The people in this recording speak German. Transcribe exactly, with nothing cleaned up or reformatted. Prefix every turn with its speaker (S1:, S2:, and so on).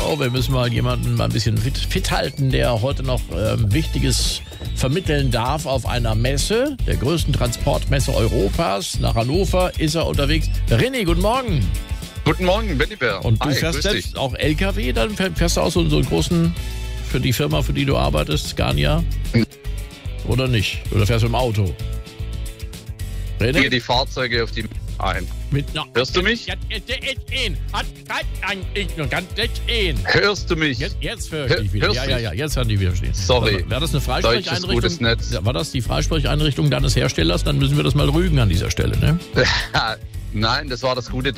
S1: oh, wir müssen mal jemanden mal ein bisschen fit, fit halten, der heute noch ähm, Wichtiges vermitteln darf auf einer Messe, der größten Transportmesse Europas. Nach Hannover ist er unterwegs. René, guten Morgen.
S2: Guten Morgen, Bellibär.
S1: Und du
S2: Hi,
S1: fährst
S2: grüß
S1: selbst
S2: dich.
S1: auch L K W, dann fährst du auch so, so einen großen, für die Firma, für die du arbeitest, Scania? Oder nicht? Oder fährst du im Auto?
S2: Gehe
S1: René?
S2: die Fahrzeuge auf die ein.
S1: Mit, na,
S2: Hörst du mich?
S1: Jetzt, jetzt, jetzt, jetzt, ein. Hat, hat, eigentlich nur ganz jetzt ein.
S2: Hörst du mich?
S1: Jetzt, jetzt höre ich dich wieder.
S2: Hörst
S1: Ja,
S2: du
S1: ja,
S2: mich?
S1: ja, jetzt kann ich wieder stehen.
S2: Sorry.
S1: War das eine
S2: Deutsches
S1: Freisprecheinrichtung?
S2: gutes Netz.
S1: Ja, war das die Freisprecheinrichtung deines Herstellers? Dann müssen wir das mal rügen an dieser Stelle, ne?
S2: Nein, das war das gute